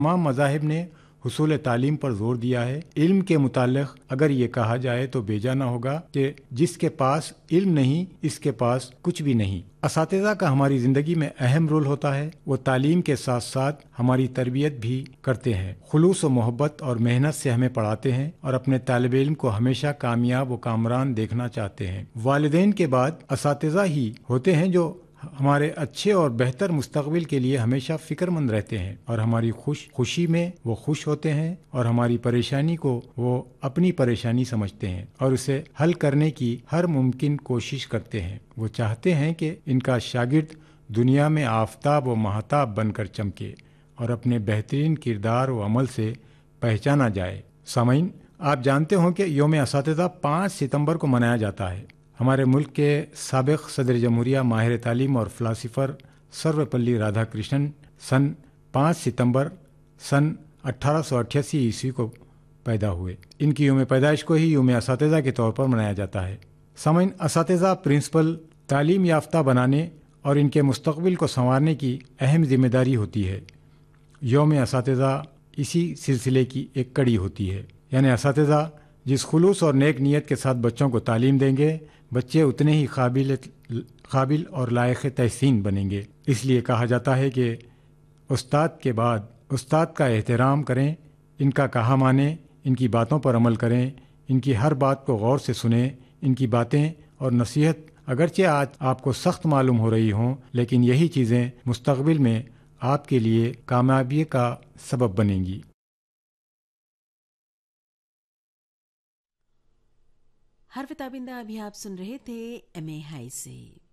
तमाम मज़ाहिब ने हुसूल तालीम पर जोर दिया है। इल्म के मुताल्लिक़ अगर ये कहा जाए तो बेजा ना होगा कि जिसके पास इल्म नहीं इसके पास कुछ भी नहीं। असातिज़ा का हमारी ज़िंदगी में अहम रोल होता है। वो तालीम के साथ साथ हमारी तरबियत भी करते हैं, खुलूस व मोहब्बत और मेहनत से हमें पढ़ाते हैं और अपने तालिब इल्म को हमेशा कामयाब व कामरान देखना चाहते हैं। वालिदैन के बाद असातिज़ा ही होते हैं जो हमारे अच्छे और बेहतर मुस्तकबिल के लिए हमेशा फिक्रमंद रहते हैं और हमारी खुशी में वो खुश होते हैं और हमारी परेशानी को वो अपनी परेशानी समझते हैं और उसे हल करने की हर मुमकिन कोशिश करते हैं। वो चाहते हैं कि इनका शागिर्द दुनिया में आफताब व महताब बनकर चमके और अपने बेहतरीन किरदार व अमल से पहचाना जाए। सामीन, आप जानते हो कि यौम असातिज़ा 5 सितंबर को मनाया जाता है। हमारे मुल्क के साबिक़ सदर जमहूरिया, माहिर तालीम और फ़िलासफ़र सर्वपल्ली राधाकृष्णन सन 5 सितंबर सन 1888 ईस्वी को पैदा हुए। इनकी यौम पैदाइश को ही यौम असातिज़ा के तौर पर मनाया जाता है। सामीन, असातिज़ा प्रिंसिपल तालीम याफ्ता बनाने और इनके मुस्तकबिल को संवारने की अहम जिम्मेदारी होती है। यौम असातिज़ा इसी सिलसिले की एक कड़ी होती है। यानी असातिज़ा जिस खुलूस और नेक नीयत के साथ बच्चों को तालीम देंगे, बच्चे उतने ही काबिल और लायक तहसीन बनेंगे। इसलिए कहा जाता है कि उस्ताद के बाद उस्ताद का एहतराम करें, इनका कहा मानें, इनकी बातों पर अमल करें, इनकी हर बात को गौर से सुनें। इनकी बातें और नसीहत अगरचे आज आपको सख्त मालूम हो रही हों, लेकिन यही चीज़ें मुस्तकबिल में आपके लिए कामयाबी का सबब बनेंगी। हर्फ ताबिंदा अभी आप सुन रहे थे एम ए हाई से।